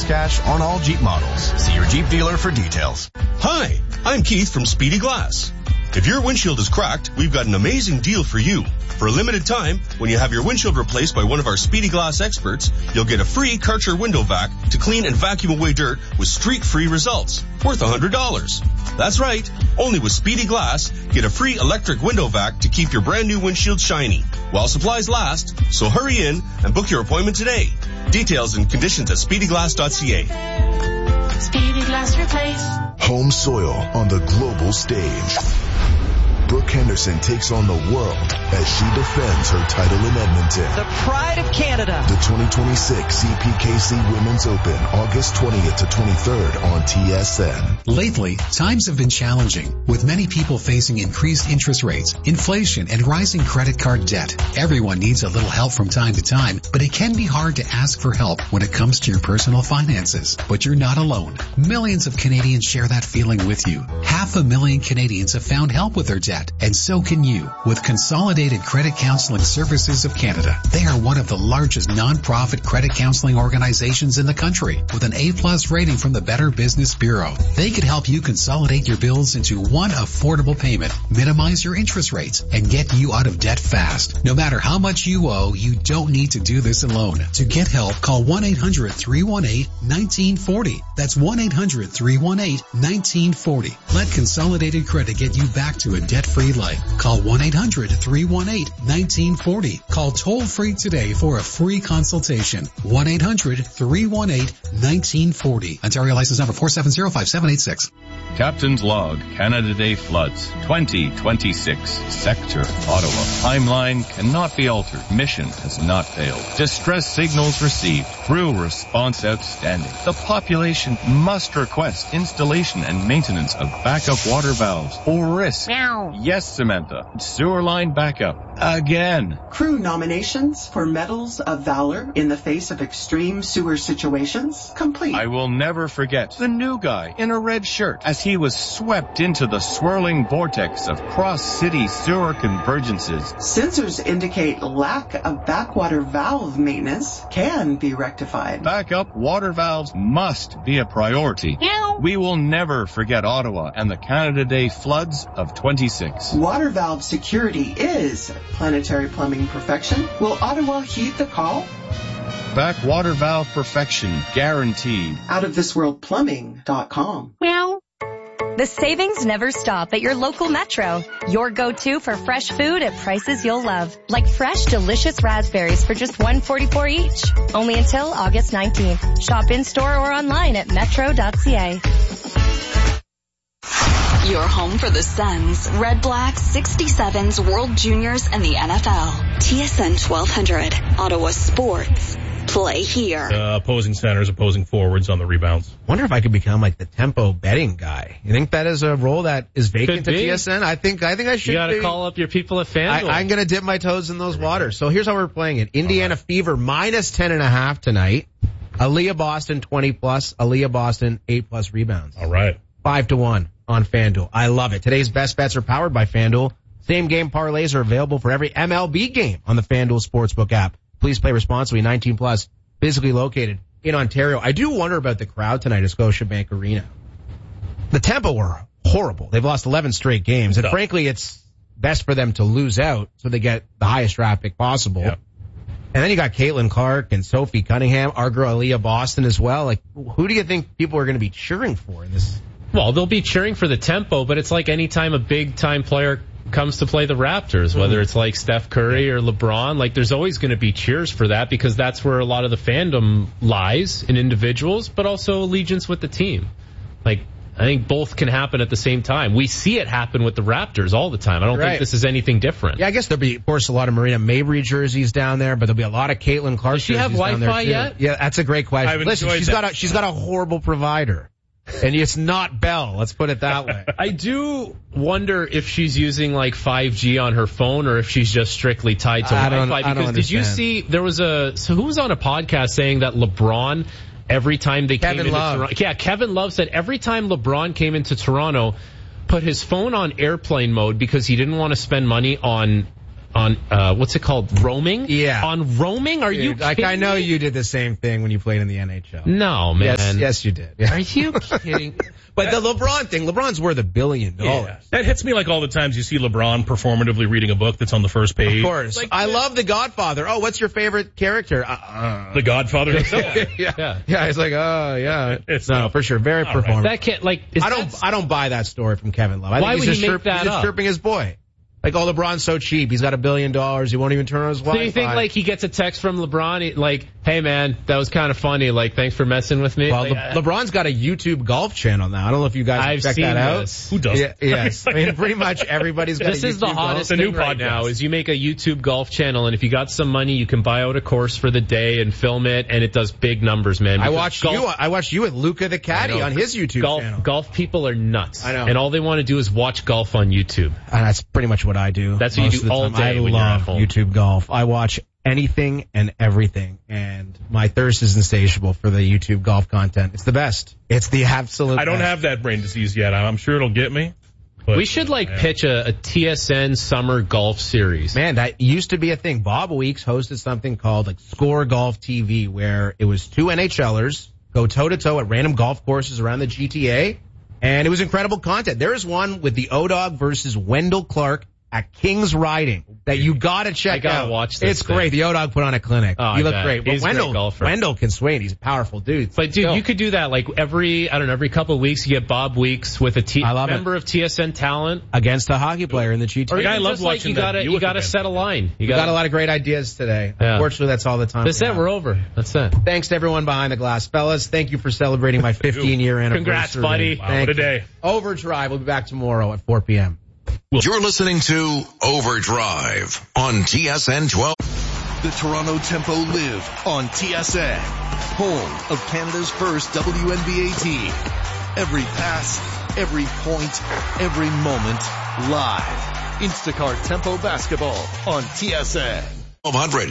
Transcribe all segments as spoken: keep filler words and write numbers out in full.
cash on all Jeep models. See your Jeep dealer for details. Hi, I'm Keith from Speedy Glass. If your windshield is cracked, we've got an amazing deal for you. For a limited time, when you have your windshield replaced by one of our Speedy Glass experts, you'll get a free Karcher window vac to clean and vacuum away dirt with streak-free results, worth one hundred dollars. That's right. Only with Speedy Glass, get a free electric window vac to keep your brand new windshield shiny while supplies last. So hurry in and book your appointment today. Details and conditions at speedy glass dot c a. Speedy Glass Replace. Home soil on the global stage. Brooke Henderson takes on the world as she defends her title in Edmonton. The pride of Canada. The twenty twenty-six C P K C Women's Open, August twentieth to twenty-third on T S N. Lately, times have been challenging, with many people facing increased interest rates, inflation, and rising credit card debt. Everyone needs a little help from time to time, but it can be hard to ask for help when it comes to your personal finances. But you're not alone. Millions of Canadians share that feeling with you. Half a million Canadians have found help with their debt. And so can you with Consolidated Credit Counseling Services of Canada. They are one of the largest non-profit credit counseling organizations in the country with an A-plus rating from the Better Business Bureau. They could help you consolidate your bills into one affordable payment, minimize your interest rates, and get you out of debt fast. No matter how much you owe, you don't need to do this alone. To get help, call one eight hundred three one eight one nine four zero. That's one eight hundred three one eight one nine four zero. Let Consolidated Credit get you back to a debt-free life. Call one eight hundred three one eight one nine four zero. Call toll-free today for a free consultation. one eight hundred three one eight one nine four zero. Ontario license number four seven zero five seven eight six. Captain's Log, Canada Day Floods, twenty twenty-six, Sector, Ottawa. Timeline cannot be altered. Mission has not failed. Distress signals received. Crew response outstanding. The population must request installation and maintenance of backup water valves or risk. Meow. Yes, Samantha. Sewer line backup. Again. Crew nominations for Medals of Valor in the face of extreme sewer situations complete. I will never forget the new guy in a red shirt as he was swept into the swirling vortex of cross-city sewer convergences. Sensors indicate lack of backwater valve maintenance can be rectified. Backup water valves must be a priority. Meow. We will never forget Ottawa and the Canada Day floods of twenty-six. Water valve security is planetary plumbing perfection. Will Ottawa heed the call? Backwater valve perfection guaranteed. out of this world plumbing dot com. Meow. The savings never stop at your local Metro. Your go-to for fresh food at prices you'll love. Like fresh, delicious raspberries for just one dollar and forty-four cents each. Only until August nineteenth. Shop in-store or online at metro dot c a. Your home for the Suns, Red Blacks, sixty-sevens, World Juniors, and the N F L. T S N twelve hundred, Ottawa Sports. Play here. Uh, opposing centers, opposing forwards on the rebounds. Wonder if I could become like the tempo betting guy. You think that is a role that is vacant Could at be. T S N? I think I think I should. You got to be. call up your people at FanDuel. I, I'm going to dip my toes in those waters. So here's how we're playing it. Indiana right. Fever minus ten and a half tonight. Aaliyah Boston twenty plus. Aaliyah Boston eight plus rebounds. All right. Five to one on FanDuel. I love it. Today's best bets are powered by FanDuel. Same game parlays are available for every M L B game on the FanDuel Sportsbook app. Please play responsibly. nineteen plus. Physically located in Ontario. I do wonder about the crowd tonight at Scotiabank Arena. The Tampa were horrible. They've lost eleven straight games. And Tough. frankly, it's best for them to lose out so they get the highest traffic possible. Yep. And then you got Caitlin Clark and Sophie Cunningham, our girl Aaliyah Boston as well. Like, who do you think people are going to be cheering for in this? Well, they'll be cheering for the tempo, but it's like any time a big-time player comes to play the Raptors, whether mm-hmm. it's like Steph Curry or LeBron, like there's always going to be cheers for that because that's where a lot of the fandom lies in individuals, but also allegiance with the team. Like, I think both can happen at the same time. We see it happen with the Raptors all the time. I don't right. think this is anything different. Yeah, I guess there'll be, of course, a lot of Marina Mabry jerseys down there, but there'll be a lot of Caitlin Clark Does she jerseys have down there Wi-Fi too. yet? Yeah, that's a great question. Listen, she's that. got a she's got a horrible provider. And it's not Bell, let's put it that way. I do wonder if she's using like five G on her phone or if she's just strictly tied to I Wi-Fi. Don't, because I don't did you understand. see there was a so who was on a podcast saying that LeBron every time they Kevin came into Love. Toronto, yeah, Kevin Love said every time LeBron came into Toronto, put his phone on airplane mode because he didn't want to spend money on on uh, what's it called? Roaming? Yeah. On roaming? Are Dude, you like, kidding I know me? you did the same thing when you played in the N H L. No, man. Yes, yes you did. Yeah. Are you kidding? But the LeBron thing, LeBron's worth a billion dollars. Yeah. That hits me like all the times you see LeBron performatively reading a book that's on the first page. Of course. Like, I love The Godfather. Oh, what's your favorite character? Uh, uh. The Godfather himself. yeah. yeah. Yeah, it's like, oh, yeah. It's no, not, for sure. Very performative. That can't, like, is I don't, that, I don't buy that story from Kevin Love. I Why think would he's he just make chirp, that he's just up? chirping his boy. Like, oh, LeBron's so cheap. He's got a billion dollars. He won't even turn on his So Wi-Fi. you think, like, he gets a text from LeBron, he- like, hey, man, that was kind of funny. Like, thanks for messing with me. Well, like, Le- LeBron's got a YouTube golf channel now. I don't know if you guys I've check seen that out. this. Who doesn't? Yeah, yes. I mean, pretty much everybody's got This a is the YouTube hottest golf. thing The new right podcast. now is you make a YouTube golf channel, and if you got some money, you can buy out a course for the day and film it, and it does big numbers, man. I Because watched golf, you. I watched you with Luca the I Caddy know. on his YouTube golf, channel. Golf people are nuts. I know. And all they want to do is watch golf on YouTube. And that's pretty much what I do. That's what you most do of the all time. day I when you're at love home. YouTube golf. I watch anything and everything, and my thirst is insatiable for the YouTube golf content. It's the best. It's the absolute I don't best. have that brain disease yet. I'm sure it'll get me. But, We should, like, yeah. pitch a, a T S N summer golf series. Man, that used to be a thing. Bob Weeks hosted something called like Score Golf T V, where it was two NHLers go toe to toe at random golf courses around the G T A, and it was incredible content. There is one with the O-Dog versus Wendell Clark at King's Riding that you gotta check I gotta out. watch this It's thing. great. The O-Dog put on a clinic. Oh, he I looked bet. great. But He's a great Wendell, golfer. Wendell can swing. He's a powerful dude. But dude, Still. you could do that like every, I don't know, every couple of weeks you get Bob Weeks with a T- I love it. member of T S N talent. Against a hockey player in the G T A. Or Yeah, I even love just, like, watching you that gotta, you Buick gotta event. set a line. You We gotta, got a lot of great ideas today. Yeah. Unfortunately, that's all the time. That's we it, have. we're over. That's it. Thanks to everyone behind the glass. Fellas, thank you for celebrating my fifteen year anniversary. Congrats, buddy. Wow, Thank what a you. day. Overdrive. We'll be back tomorrow at four p.m. You're listening to Overdrive on T S N twelve. The Toronto Tempo live on T S N, home of Canada's first W N B A team. Every pass, every point, every moment, live. Instacart Tempo basketball on T S N. twelve hundred.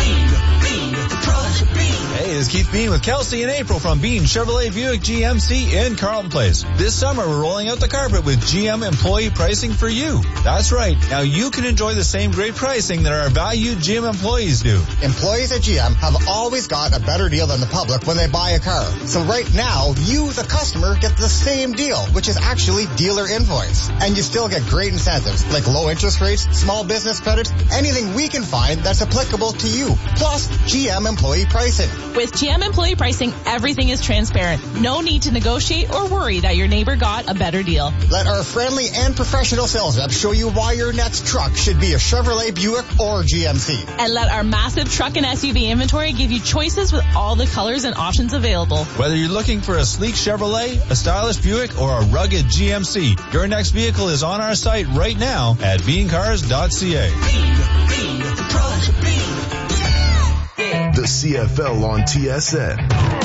Hey, this is Keith Bean with Kelsey and April from Bean Chevrolet Buick G M C in Carlton Place. This summer, we're rolling out the carpet with G M employee pricing for you. That's right. Now you can enjoy the same great pricing that our valued G M employees do. Employees at G M have always got a better deal than the public when they buy a car. So right now, you, the customer, get the same deal, which is actually dealer invoice. And you still get great incentives like low interest rates, small business credit, anything we can find that's applicable to you. Plus, G M employee pricing. With G M employee pricing, everything is transparent. No need to negotiate or worry that your neighbor got a better deal. Let our friendly and professional sales reps show you why your next truck should be a Chevrolet Buick or G M C. And let our massive truck and S U V inventory give you choices with all the colors and options available. Whether you're looking for a sleek Chevrolet, a stylish Buick, or a rugged G M C, your next vehicle is on our site right now at bean cars dot c a. The C F L on T S N.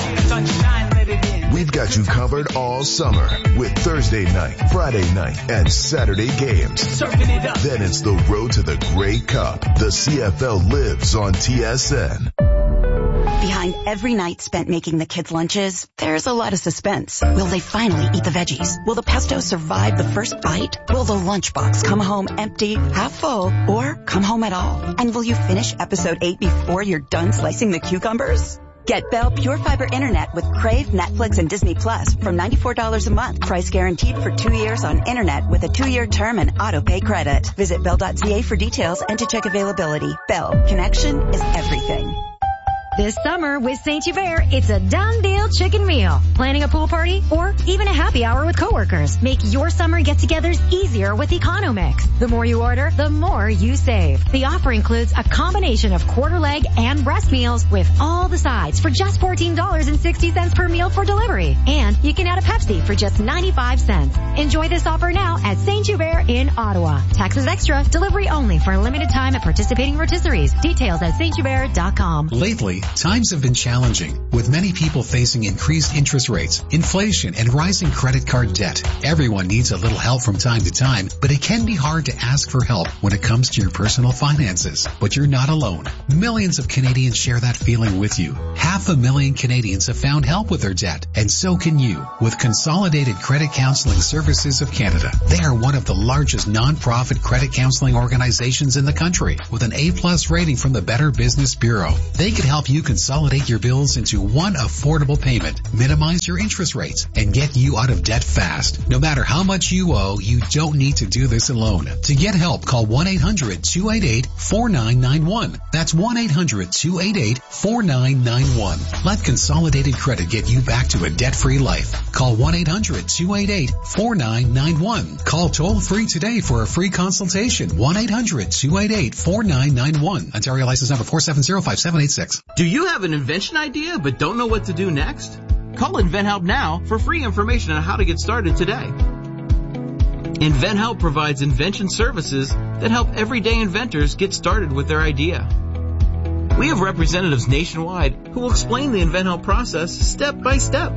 We've got you covered all summer with Thursday night, Friday night, and Saturday games. Then it's the road to the Grey Cup. The C F L lives on T S N. Behind every night spent making the kids' lunches, there's a lot of suspense. Will they finally eat the veggies? Will the pesto survive the first bite? Will the lunchbox come home empty, half full, or come home at all? And will you finish episode eight before you're done slicing the cucumbers? Get Bell Pure Fiber Internet with Crave, Netflix, and Disney Plus from ninety-four dollars a month. Price guaranteed for two years on Internet with a two-year term and auto-pay credit. Visit bell dot c a for details and to check availability. Bell. Connection is everything. This summer with Saint Hubert, it's a done deal chicken meal. Planning a pool party or even a happy hour with coworkers. Make your summer get-togethers easier with Economix. The more you order, the more you save. The offer includes a combination of quarter leg and breast meals with all the sides for just fourteen dollars and sixty cents per meal for delivery. And you can add a Pepsi for just ninety-five cents. Enjoy this offer now at Saint Hubert in Ottawa. Taxes extra, delivery only for a limited time at participating rotisseries. Details at saint hubert dot com. Lately, Times have been challenging, with many people facing increased interest rates, inflation, and rising credit card debt. Everyone needs a little help from time to time, but it can be hard to ask for help when it comes to your personal finances. But you're not alone. Millions of Canadians share that feeling with you. Half a million Canadians have found help with their debt, and so can you with Consolidated Credit Counseling Services of Canada. They are one of the largest non-profit credit counseling organizations in the country with an A-plus rating from the Better Business Bureau. They can help you consolidate your bills into one affordable payment, minimize your interest rates, and get you out of debt fast. No matter how much you owe, you don't need to do this alone. To get help, call one eight hundred two eight eight four nine nine one. That's one eight hundred two eight eight four nine nine one. Let Consolidated Credit get you back to a debt-free life. Call one eight hundred two eight eight four nine nine one. Call toll-free today for a free consultation. one eight hundred two eight eight four nine nine one. Ontario license number four seven zero five seven eight six. Do you have an invention idea but don't know what to do next? Call InventHelp now for free information on how to get started today. InventHelp provides invention services that help everyday inventors get started with their idea. We have representatives nationwide who will explain the InventHelp process step by step.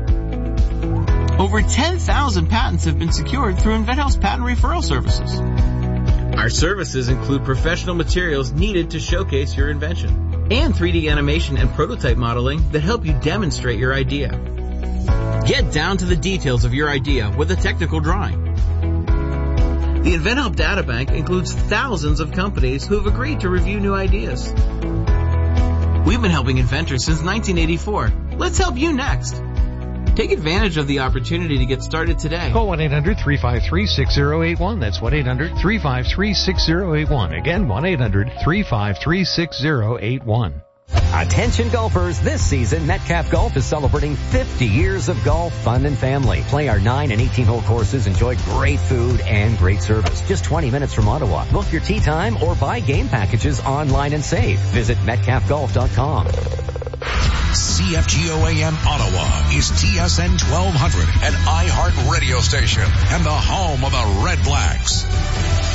Over ten thousand patents have been secured through InventHelp's patent referral services. Our services include professional materials needed to showcase your invention and three D animation and prototype modeling that help you demonstrate your idea. Get down to the details of your idea with a technical drawing. The InventHelp Databank includes thousands of companies who have agreed to review new ideas. We've been helping inventors since nineteen eighty-four. Let's help you next. Take advantage of the opportunity to get started today. Call one eight hundred three five three six zero eight one. That's one eight hundred three five three six zero eight one. Again, one eight hundred three five three six zero eight one. Attention golfers, this season Metcalf Golf is celebrating fifty years of golf, fun, and family. Play our nine and eighteen hole courses, enjoy great food and great service. Just twenty minutes from Ottawa. Book your tee time or buy game packages online and save. Visit metcalf golf dot com. C F G O A M Ottawa is T S N twelve hundred, an iHeart radio station and the home of the Red Blacks.